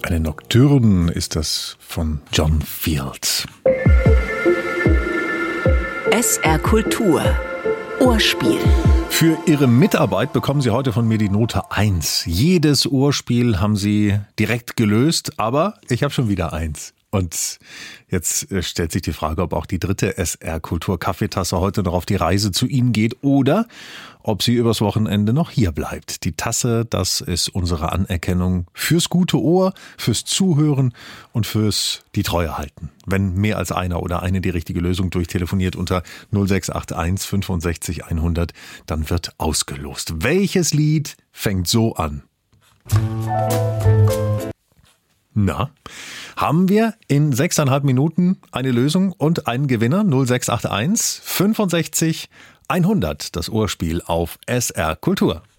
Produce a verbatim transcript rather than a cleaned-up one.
Eine Nocturne ist das von John Fields. S R Kultur. Ohrspiel. Für Ihre Mitarbeit bekommen Sie heute von mir die Note eins. Jedes Ohrspiel haben Sie direkt gelöst, aber ich habe schon wieder eins. Und jetzt stellt sich die Frage, ob auch die dritte S R Kultur Kaffeetasse heute noch auf die Reise zu Ihnen geht oder ob sie übers Wochenende noch hier bleibt. Die Tasse, das ist unsere Anerkennung fürs gute Ohr, fürs Zuhören und fürs die Treue halten. Wenn mehr als einer oder eine die richtige Lösung durchtelefoniert unter null sechs acht eins fünfundsechzig hundert, dann wird ausgelost. Welches Lied fängt so an? Na, haben wir in sechseinhalb Minuten eine Lösung und einen Gewinner? null sechs acht eins fünfundsechzig hundert, das Ohrspiel auf S R Kultur.